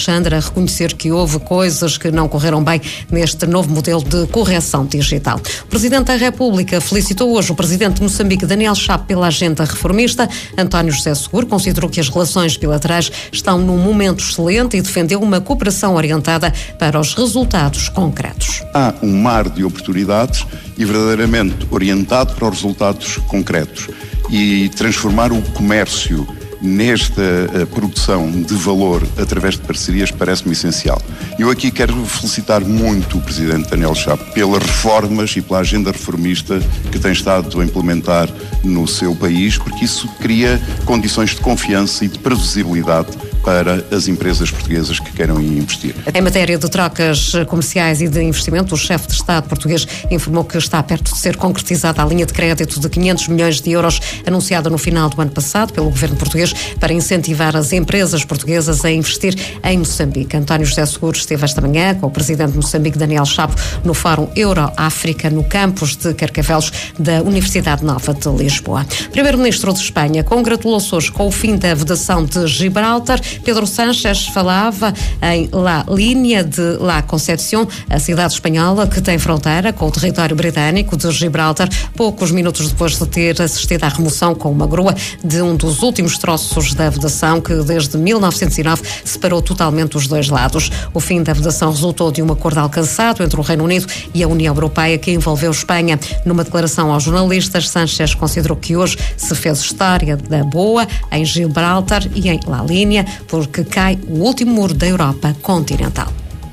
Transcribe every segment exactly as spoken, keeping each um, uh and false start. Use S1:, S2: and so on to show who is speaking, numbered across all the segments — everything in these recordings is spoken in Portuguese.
S1: Alexandre a reconhecer que houve coisas que não correram bem neste novo modelo de correção digital. O Presidente da República felicitou hoje o Presidente de Moçambique, Daniel Chapo, pela agenda reformista. António José Seguro considerou que as relações bilaterais estão num momento excelente e defendeu uma cooperação orientada para os resultados concretos.
S2: Há um mar de oportunidades e verdadeiramente orientado para os resultados concretos. E transformar o comércio nesta uh, produção de valor através de parcerias parece-me essencial. Eu aqui quero felicitar muito o Presidente Daniel Chapo pelas reformas e pela agenda reformista que tem estado a implementar no seu país, porque isso cria condições de confiança e de previsibilidade para as empresas portuguesas que queiram investir.
S1: Em matéria de trocas comerciais e de investimento, o chefe de Estado português informou que está perto de ser concretizada a linha de crédito de quinhentos milhões de euros anunciada no final do ano passado pelo governo português para incentivar as empresas portuguesas a investir em Moçambique. António José Seguro esteve esta manhã com o Presidente de Moçambique, Daniel Chapo, no Fórum Euro-África, no campus de Carcavelos da Universidade Nova de Lisboa. O Primeiro-Ministro de Espanha congratulou-se hoje com o fim da vedação de Gibraltar. Pedro Sánchez falava em La Línia de La Concepción, a cidade espanhola que tem fronteira com o território britânico de Gibraltar, poucos minutos depois de ter assistido à remoção com uma grua de um dos últimos troços da vedação que desde mil novecentos e nove separou totalmente os dois lados. O fim da vedação resultou de um acordo alcançado entre o Reino Unido e a União Europeia que envolveu Espanha. Numa declaração aos jornalistas, Sánchez considerou que hoje se fez história da boa em Gibraltar e em La Línia, porque cai o último muro da Europa continental.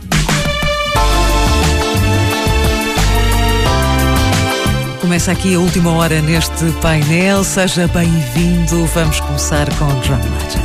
S3: Começa aqui a última hora neste painel. Seja bem-vindo. Vamos começar com John Legend.